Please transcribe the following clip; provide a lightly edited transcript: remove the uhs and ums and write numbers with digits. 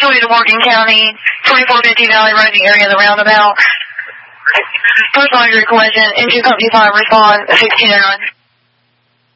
Facility to Morgan County, 2450 Valley Road, the area of the roundabout. First on your collision, engine company 5, respond 1609.